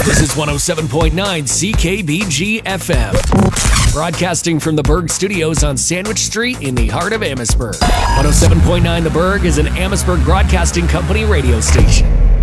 This is 107.9 CKBG FM. Broadcasting from the Berg Studios on Sandwich Street in the heart of Amherstburg. 107.9 The Berg is an Amherstburg Broadcasting Company radio station.